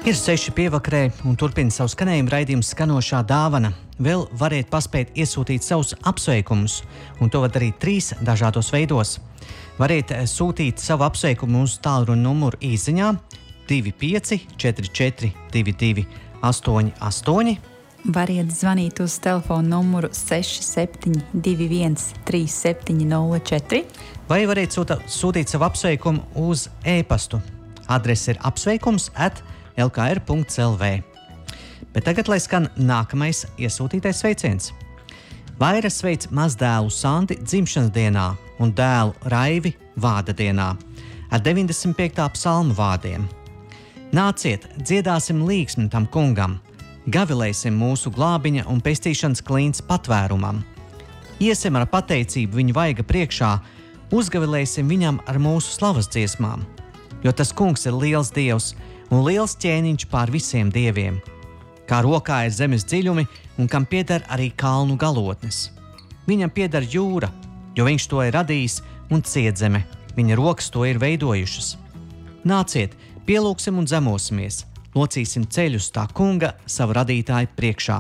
Ir 6 pievakarē un turpina savu skanējumu raidījums Skanošā dāvana. Vēl variet paspēt iesūtīt savus apsveikumus, un to var darīt 3 dažādos veidos. Variet sūtīt savu apsveikumu uz tālruni numuru īsiņā 25 44 22 88. Variet zvanīt uz telefonu numuru 67 21 3704. Vai variet sūtīt savu apsveikumu uz e-pastu. Adrese ir apsveikums@lkr.lv. Bet tagad, lai skan nākamais iesūtītais sveiciens. Vaira sveic mazdēlu Sandi dzimšanas dienā un dēlu Raivi vārda dienā ar 95. psalmu vārdiem. Nāciet, dziedāsim līgsmi tam kungam, gavilēsim mūsu glābiņa un pestīšanas klints patvērumam. Iesim ar pateicību viņa vaiga priekšā, uzgavilēsim viņam ar mūsu slavas dziesmām, jo tas kungs ir liels dievs un liels ķēniņš pār visiem dieviem. Kā rokā ir zemes dziļumi un kam pieder arī kalnu galotnes. Viņam pieder jūra, jo viņš to ir radījis, un cietzeme, viņa rokas to ir veidojušas. Nāciet, pielūgsim un zemosimies, locīsim ceļus tā kunga savu radītāju priekšā.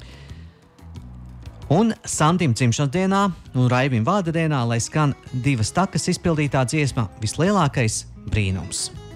Un Sandim dzimšanas dienā un Raivim vārda dienā, lai skan 2 takas izpildītā dziesma Vislielākais brīnums.